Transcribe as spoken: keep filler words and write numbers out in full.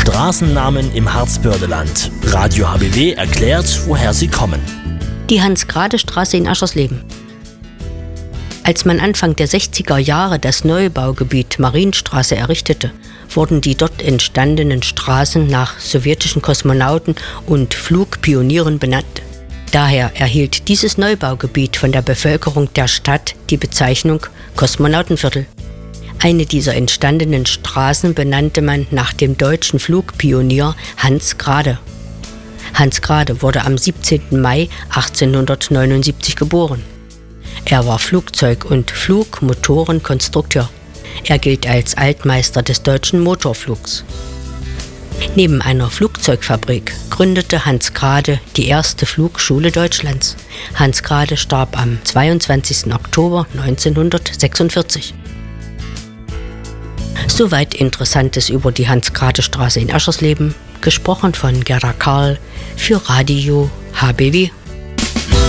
Straßennamen im Harzbördeland. Radio H B W erklärt, woher sie kommen. Die Hans-Grade-Straße in Aschersleben. Als man Anfang der sechziger Jahre das Neubaugebiet Marienstraße errichtete, wurden die dort entstandenen Straßen nach sowjetischen Kosmonauten und Flugpionieren benannt. Daher erhielt dieses Neubaugebiet von der Bevölkerung der Stadt die Bezeichnung Kosmonautenviertel. Eine dieser entstandenen Straßen benannte man nach dem deutschen Flugpionier Hans Grade. Hans Grade wurde am siebzehnten Mai achtzehnhundertneunundsiebzig geboren. Er war Flugzeug- und Flugmotorenkonstrukteur. Er gilt als Altmeister des deutschen Motorflugs. Neben einer Flugzeugfabrik gründete Hans Grade die erste Flugschule Deutschlands. Hans Grade starb am zweiundzwanzigsten Oktober neunzehnhundertsechsundvierzig. Soweit Interessantes über die Hans-Grade-Straße in Aschersleben, gesprochen von Gerda Karl für Radio H B W.